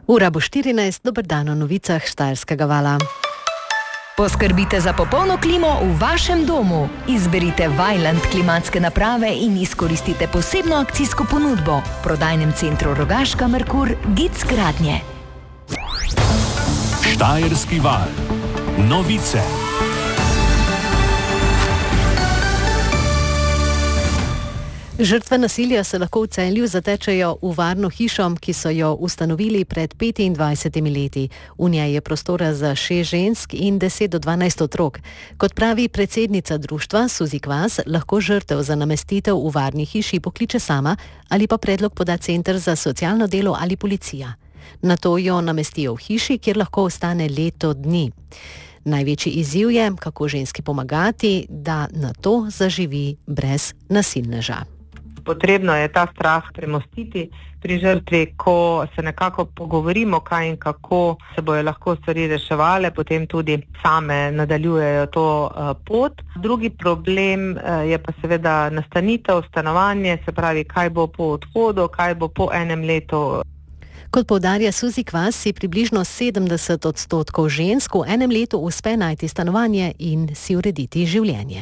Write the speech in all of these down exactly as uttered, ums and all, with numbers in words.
Ura bo štirinajst, dober dan o novicah Štajerskega vala. Poskrbite za popolno klimo v vašem domu. Izberite Vaillant klimatske naprave in izkoristite posebno akcijsko ponudbo. V prodajnem centru Rogaška Merkur Gic gradnje. Štajerski val. Novice. Žrtve nasilja se lahko v Celju zatečejo v varno hišo, ki so jo ustanovili pred petindvajsetimi leti. V njej je prostora za šest žensk in deset do dvanajst otrok. Kot pravi predsednica društva Suzi Kvas, lahko žrtev za namestitev v varni hiši pokliče sama ali pa predlog poda center za socialno delo ali policija. Nato jo namestijo v hiši, kjer lahko ostane leto dni. Največji izziv je, kako ženski pomagati, da nato zaživi brez nasilneža. Potrebno je ta strah premostiti pri žrtvi, ko se nekako pogovorimo, kaj in kako se bojo lahko stvari reševale, potem tudi same nadaljujejo to uh, pot. Drugi problem uh, je pa seveda nastanitev, stanovanje, se pravi, kaj bo po odhodu, kaj bo po enem letu. Kot poudarja Suzi Kvas, si približno sedemdeset odstotkov žensk v enem letu uspe najti stanovanje in si urediti življenje.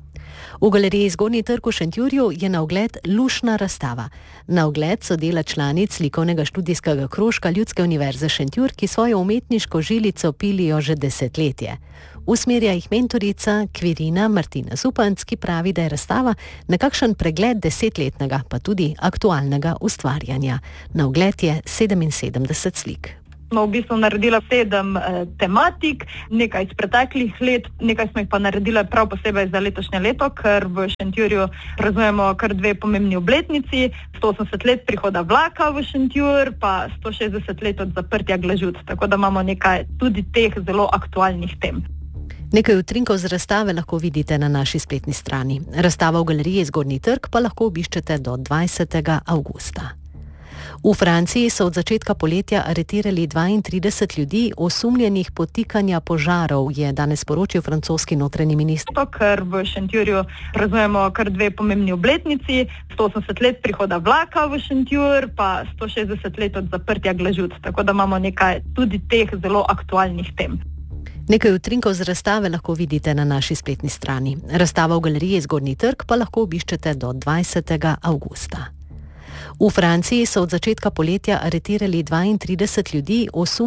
V galeriji Zgornji trg v Šentjurju je na ogled lušna razstava. Na ogled so dela članic likovnega študijskega krožka Ljudske univerze Šentjur, ki svojo umetniško žilico pilijo že desetletje. Usmerja jih mentorica Kvirina Martina Zupanc, ki pravi, da je razstava nekakšen pregled desetletnega, pa tudi aktualnega ustvarjanja. Na ogled je sedeminsedemdeset slik. Smo v bistvu naredila sedem eh, tematik, nekaj iz preteklih let, nekaj smo jih pa naredila prav posebej za letošnje leto, ker v Šentjurju praznujemo kar dve pomembni obletnici, sto osemdeset let prihoda vlaka v Šentjur, pa sto šestdeset let od zaprtja Glažut, tako da imamo nekaj tudi teh zelo aktualnih tem. Nekaj utrinkov z razstave lahko vidite na naši spletni strani. Razstava v galeriji Zgornji trg pa lahko obiščete do dvajsetega avgusta. V Franciji so od začetka poletja aretirali dvaintrideset ljudi osumljenih podtikanja požarov, je danes sporočil francoski notranji minister. Ker v Šentjurju praznujemo kar dve pomembni obletnici, sto osemdeset let prihoda vlaka v Šentjur, pa sto šestdeset let od zaprtja Glažut, tako da imamo nekaj tudi teh zelo aktualnih tem. Nekaj utrinkov z razstave lahko vidite na naši spletni strani. Razstava v galeriji Zgornji trg pa lahko obiščete do dvajsetega avgusta. V Franciji so od začetka poletja aretirali dvaintrideset ljudi osumljenih